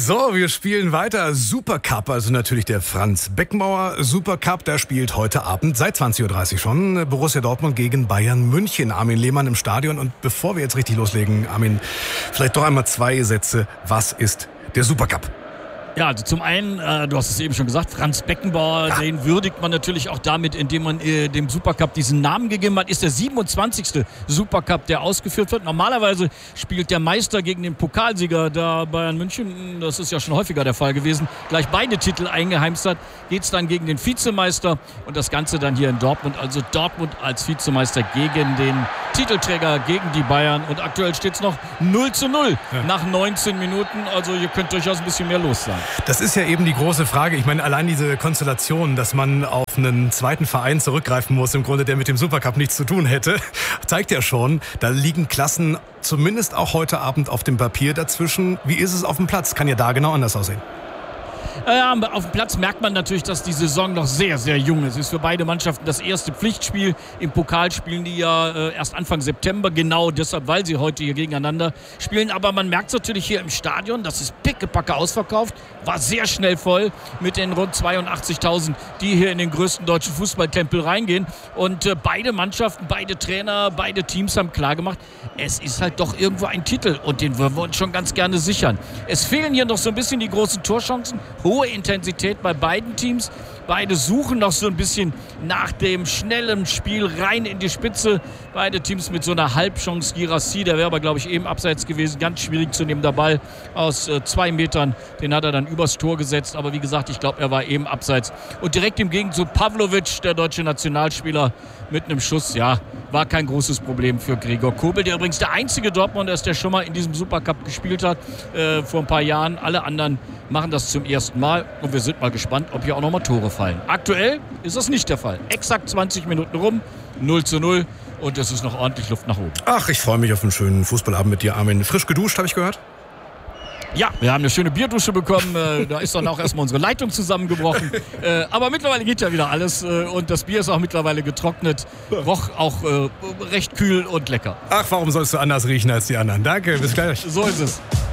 So, wir spielen weiter. Supercup, also natürlich der Franz Beckenbauer Supercup. Da spielt heute Abend seit 20.30 Uhr schon Borussia Dortmund gegen Bayern München. Armin Lehmann im Stadion. Und bevor wir jetzt richtig loslegen, Armin, vielleicht doch einmal 2 Sätze. Was ist der Supercup? Ja, also zum einen, du hast es eben schon gesagt, Franz Beckenbauer, ja. Den würdigt man natürlich auch damit, indem man dem Supercup diesen Namen gegeben hat. Ist der 27. Supercup, der ausgeführt wird. Normalerweise spielt der Meister gegen den Pokalsieger, da Bayern München, das ist ja schon häufiger der Fall gewesen, gleich beide Titel eingeheimst hat, geht es dann gegen den Vizemeister und das Ganze dann hier in Dortmund. Also Dortmund als Vizemeister gegen den Titelträger, gegen die Bayern. Und aktuell steht es noch 0:0 nach 19 Minuten. Also ihr könnt durchaus ein bisschen mehr los sein. Das ist ja eben die große Frage. Ich meine, allein diese Konstellation, dass man auf einen zweiten Verein zurückgreifen muss, im Grunde, der mit dem Supercup nichts zu tun hätte, zeigt ja schon, da liegen Klassen zumindest auch heute Abend auf dem Papier dazwischen. Wie ist es auf dem Platz? Kann ja da genau anders aussehen. Ja, auf dem Platz merkt man natürlich, dass die Saison noch sehr, sehr jung ist. Es ist für beide Mannschaften das erste Pflichtspiel. Im Pokal spielen die ja erst Anfang September, genau deshalb, weil sie heute hier gegeneinander spielen. Aber man merkt es natürlich hier im Stadion, das ist pickepacke ausverkauft, war sehr schnell voll mit den rund 82.000, die hier in den größten deutschen Fußballtempel reingehen. Und beide Mannschaften, beide Trainer, beide Teams haben klargemacht, es ist halt doch irgendwo ein Titel und den wollen wir uns schon ganz gerne sichern. Es fehlen hier noch so ein bisschen die großen Torchancen. Hohe Intensität bei beiden Teams. Beide suchen noch so ein bisschen nach dem schnellen Spiel rein in die Spitze. Beide Teams mit so einer Halbchance. Girassi, der wäre aber, glaube ich, eben abseits gewesen. Ganz schwierig zu nehmen. Der Ball aus 2 Metern, den hat er dann übers Tor gesetzt. Aber wie gesagt, ich glaube, er war eben abseits. Und direkt im Gegenzug Pavlovic, der deutsche Nationalspieler, mit einem Schuss, ja, war kein großes Problem für Gregor Kobel, der übrigens der einzige Dortmunder ist, der schon mal in diesem Supercup gespielt hat, vor ein paar Jahren. Alle anderen machen das zum ersten Mal und wir sind mal gespannt, ob hier auch nochmal Tore fallen. Aktuell ist das nicht der Fall. Exakt 20 Minuten rum, 0:0 und es ist noch ordentlich Luft nach oben. Ach, ich freue mich auf einen schönen Fußballabend mit dir, Armin. Frisch geduscht, habe ich gehört? Ja, wir haben eine schöne Bierdusche bekommen. Da ist dann auch erstmal unsere Leitung zusammengebrochen. Aber mittlerweile geht ja wieder alles. Und das Bier ist auch mittlerweile getrocknet. Roch auch recht kühl und lecker. Ach, warum sollst du anders riechen als die anderen? Danke, bis gleich. So ist es.